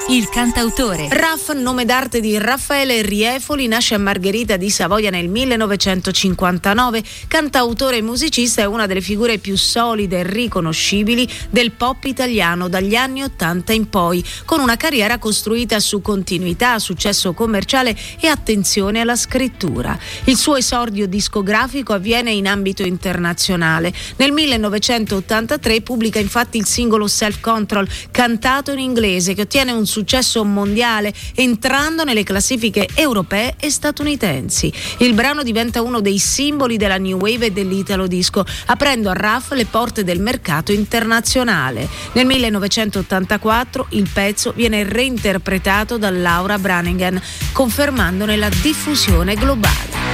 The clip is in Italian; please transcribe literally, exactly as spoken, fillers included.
il cantautore. Raff, nome d'arte di Raffaele Riefoli, nasce a Margherita di Savoia nel millenovecentocinquantanove. Cantautore e musicista, è una delle figure più solide e riconoscibili del pop italiano dagli anni ottanta in poi, con una carriera costruita su continuità, successo commerciale e attenzione alla scrittura. Il suo esordio discografico avviene in ambito internazionale. Nel millenovecentottantatré pubblica infatti il singolo Self Control, cantato in inglese, che ottiene un successo mondiale, entrando nelle classifiche europee e statunitensi. Il brano diventa uno dei simboli della new wave e dell'italo disco, aprendo a Raff le porte del mercato internazionale. Nel millenovecentottantaquattro il pezzo viene reinterpretato da Laura Branigan, confermandone la diffusione globale.